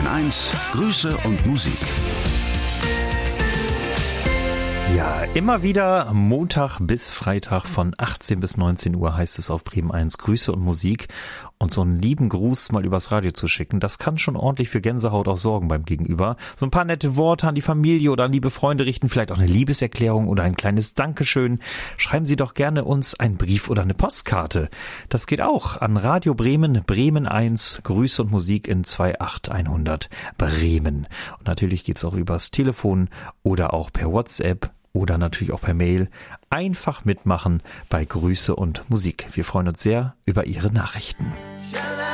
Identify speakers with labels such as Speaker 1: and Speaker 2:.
Speaker 1: 1, Grüße und Musik.
Speaker 2: Ja, immer wieder Montag bis Freitag von 18 bis 19 Uhr heißt es auf Bremen 1 Grüße und Musik. Und so einen lieben Gruß mal übers Radio zu schicken, das kann schon ordentlich für Gänsehaut auch sorgen beim Gegenüber. So ein paar nette Worte an die Familie oder an liebe Freunde richten, vielleicht auch eine Liebeserklärung oder ein kleines Dankeschön. Schreiben Sie doch gerne uns einen Brief oder eine Postkarte. Das geht auch an Radio Bremen, Bremen 1, Grüße und Musik in 28100 Bremen. Und natürlich geht's auch übers Telefon oder auch per WhatsApp. Oder natürlich auch per Mail. Einfach mitmachen bei Grüße und Musik. Wir freuen uns sehr über Ihre Nachrichten.